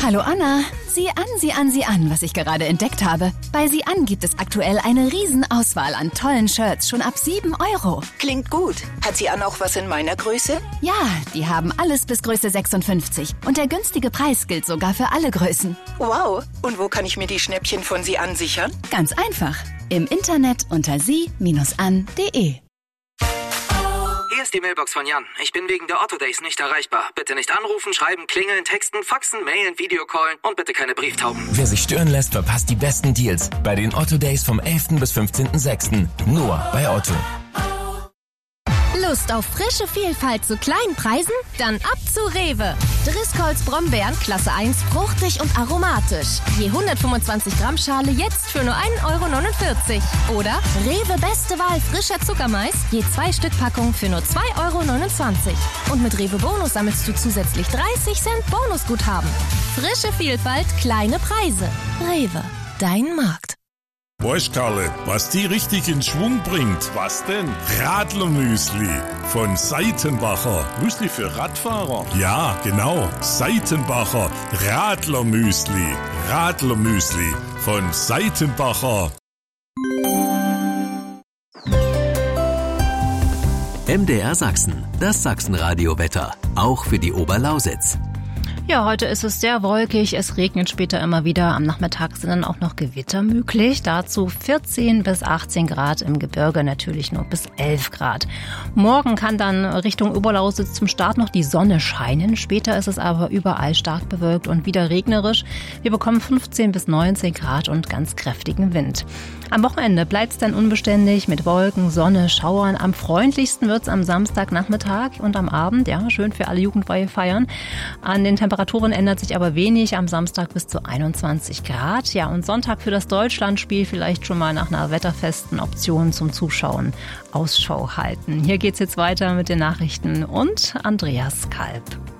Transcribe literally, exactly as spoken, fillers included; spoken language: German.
Hallo Anna. Sieh an, sieh an, sieh an, was ich gerade entdeckt habe. Bei Sieh an gibt es aktuell eine Riesenauswahl an tollen Shirts, schon ab sieben Euro. Klingt gut. Hat Sieh an auch was in meiner Größe? Ja, die haben alles bis Größe sechsundfünfzig. Und der günstige Preis gilt sogar für alle Größen. Wow. Und wo kann ich mir die Schnäppchen von Sieh an sichern? Ganz einfach. Im Internet unter sie Bindestrich an punkt de. Hier ist die Mailbox von Jan. Ich bin wegen der Otto Days nicht erreichbar. Bitte nicht anrufen, schreiben, klingeln, texten, faxen, mailen, Videocallen und bitte keine Brieftauben. Wer sich stören lässt, verpasst die besten Deals bei den Otto Days vom elften bis fünfzehnten sechsten Nur bei Otto. Lust auf frische Vielfalt zu kleinen Preisen? Dann ab zu Rewe. Driscolls Brombeeren Klasse eins, fruchtig und aromatisch. Je hundertfünfundzwanzig Gramm Schale jetzt für nur ein Euro neunundvierzig. Oder Rewe Beste Wahl frischer Zuckermais, je zwei Stück Packung für nur zwei Euro neunundzwanzig. Und mit Rewe Bonus sammelst du zusätzlich dreißig Cent Bonusguthaben. Frische Vielfalt, kleine Preise. Rewe, dein Markt. Weißt Karle, was die richtig in Schwung bringt? Was denn? Radlermüsli von Seitenbacher. Müsli für Radfahrer? Ja, genau. Seitenbacher Radlermüsli. Radlermüsli von Seitenbacher. M D R Sachsen, das Sachsenradio-Wetter. Auch für die Oberlausitz. Ja, heute ist es sehr wolkig, es regnet später immer wieder. Am Nachmittag sind dann auch noch Gewitter möglich. Dazu vierzehn bis achtzehn Grad, im Gebirge natürlich nur bis elf Grad. Morgen kann dann Richtung Oberlausitz zum Start noch die Sonne scheinen. Später ist es aber überall stark bewölkt und wieder regnerisch. Wir bekommen fünfzehn bis neunzehn Grad und ganz kräftigen Wind. Am Wochenende bleibt es dann unbeständig mit Wolken, Sonne, Schauern. Am freundlichsten wird es am Samstagnachmittag und am Abend. Ja, schön für alle jugendfreie Feiern. An den Temperaturen ändert sich aber wenig. Am Samstag bis zu einundzwanzig Grad. Ja, und Sonntag für das Deutschlandspiel vielleicht schon mal nach einer wetterfesten Option zum Zuschauen Ausschau halten. Hier geht's jetzt weiter mit den Nachrichten und Andreas Kalb.